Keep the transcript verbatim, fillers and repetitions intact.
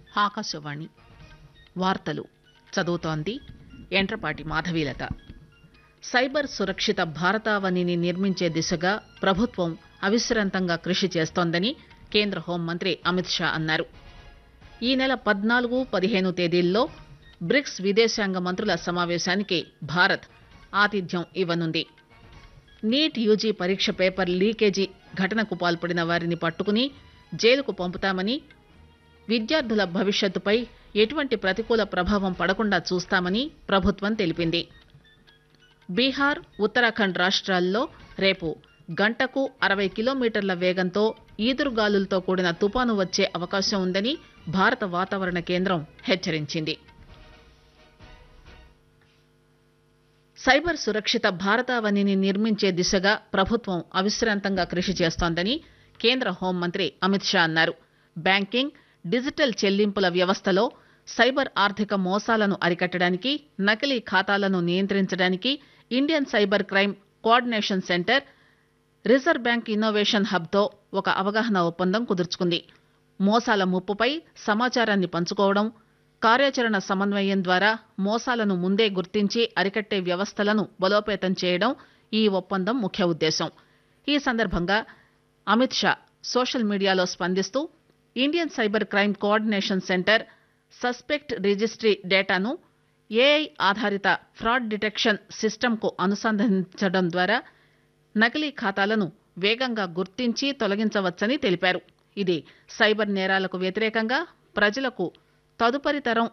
ఆకాశవాణి వార్తలు చదువుతోంది ఎంట్రపాటి మాధవీలత. సైబర్ సురక్షిత భారతావనిని నిర్మించే దిశగా ప్రభుత్వం అవిశ్రాంతంగా కృషి చేస్తోందని కేంద్ర హోంమంత్రి అమిత్ షా అన్నారు. ఈ నెల పద్నాలుగు పదిహేను తేదీల్లో బ్రిక్స్ విదేశాంగ మంత్రుల సమావేశానికి భారత్ ఆతిథ్యం ఇవ్వనుంది. నీట్ యూజీ పరీక్ష పేపర్ లీకేజీ ఘటనకు పాల్పడిన వారిని పట్టుకుని జైలుకు పంపుతామని, విద్యార్థుల భవిష్యత్తుపై ఎటువంటి ప్రతికూల ప్రభావం పడకుండా చూస్తామని ప్రభుత్వం తెలిపింది. బీహార్, ఉత్తరాఖండ్ రాష్ట్రాల్లో రేపు గంటకు అరవై కిలోమీటర్ల వేగంతో ఈదురుగాలులతో కూడిన తుపాను వచ్చే అవకాశం ఉందని భారత వాతావరణ కేంద్రం హెచ్చరించింది. సైబర్ సురక్షిత భారతావనిని నిర్మించే దిశగా ప్రభుత్వం అవిశ్రాంతంగా కృషి చేస్తోందని కేంద్ర హోంమంత్రి అమిత్ షా అన్నారు. బ్యాంకింగ్, డిజిటల్ చెల్లింపుల వ్యవస్థలో సైబర్ ఆర్థిక మోసాలను అరికట్టడానికి, నకిలీ ఖాతాలను నియంత్రించడానికి Indian cyber crime coordination centre, reserve bank innovation హబ్తో ఒక అవగాహన ఒప్పందం కుదుర్చుకుంది. మోసాల ముప్పుపై సమాచారాన్ని పంచుకోవడం, కార్యాచరణ సమన్వయం ద్వారా మోసాలను ముందే గుర్తించి అరికట్టే వ్యవస్థలను బలోపేతం చేయడం ఈ ఒప్పందం ముఖ్య ఉద్దేశం. ఈ సందర్భంగా అమిత్ షా సోషల్ మీడియాలో స్పందిస్తూ Indian cyber crime coordination centre suspect registry డేటాను ఏఐ ఆధారిత ఫ్రాడ్ డిటెక్షన్ సిస్టమ్కు అనుసంధానించడం ద్వారా నకిలీ ఖాతాలను వేగంగా గుర్తించి తొలగించవచ్చని తెలిపారు. ఇది సైబర్ నేరాలకు వ్యతిరేకంగా ప్రజలకు తదుపరి తరం